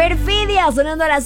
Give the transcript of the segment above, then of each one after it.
Perfidia, sonando a las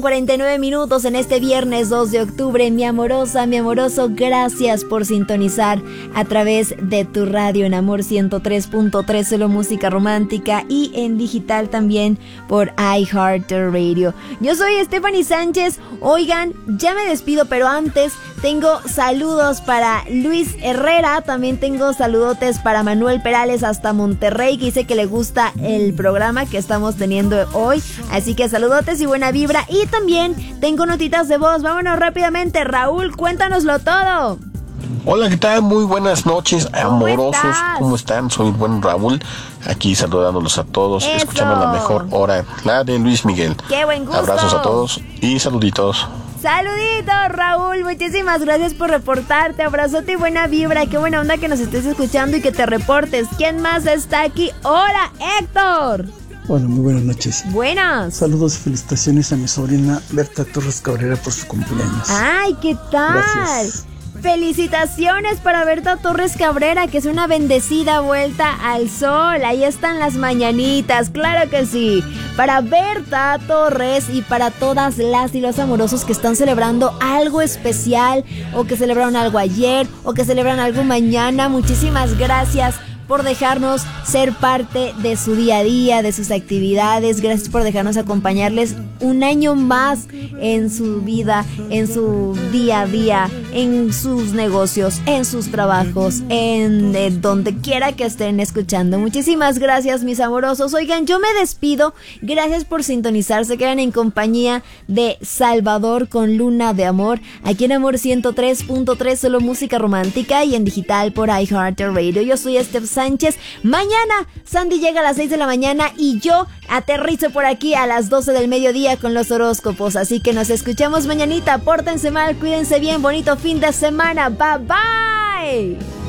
7:49 en este viernes 2 de octubre. Mi amorosa, mi amoroso, gracias por sintonizar a través de tu radio en Amor 103.3, solo música romántica, y en digital también por iHeartRadio. Yo soy Stephanie Sánchez. Oigan, ya me despido, pero antes tengo saludos para Luis Herrera, también tengo saludotes para Manuel Perales hasta Monterrey, que dice que le gusta el programa que estamos teniendo hoy. Así que saludotes y buena vibra. Y también tengo notitas de voz. Vámonos rápidamente. Raúl, cuéntanoslo todo. Hola, ¿qué tal? Muy buenas noches, amorosos. ¿Cómo están? Soy el buen Raúl, aquí saludándolos a todos, escuchando la mejor hora, la de Luis Miguel. ¡Qué buen gusto! Abrazos a todos y saluditos. Saluditos, Raúl, muchísimas gracias por reportarte, abrazote y buena vibra, qué buena onda que nos estés escuchando y que te reportes. ¿Quién más está aquí? ¡Hola, Héctor! Hola, muy buenas noches. Buenas. Saludos y felicitaciones a mi sobrina Berta Torres Cabrera por su cumpleaños. ¡Ay, qué tal! Gracias. Felicitaciones para Berta Torres Cabrera, que es una bendecida vuelta al sol. Ahí están las mañanitas, claro que sí. Para Berta Torres y para todas las y los amorosos que están celebrando algo especial, o que celebraron algo ayer, o que celebran algo mañana, muchísimas gracias por dejarnos ser parte de su día a día, de sus actividades. Gracias por dejarnos acompañarles un año más en su vida, en su día a día, en sus negocios, en sus trabajos, en donde quiera que estén escuchando. Muchísimas gracias, mis amorosos. Oigan, yo me despido. Gracias por sintonizar. Se quedan en compañía de Salvador con Luna de Amor, aquí en Amor 103.3, solo música romántica, y en digital por iHeartRadio. Yo soy Steph Sánchez. Mañana Sandy llega a las 6 de la mañana y yo aterrizo por aquí a las 12 del mediodía con los horóscopos. Así que nos escuchamos mañanita. Pórtense mal, cuídense bien, bonito fin de semana. Bye bye.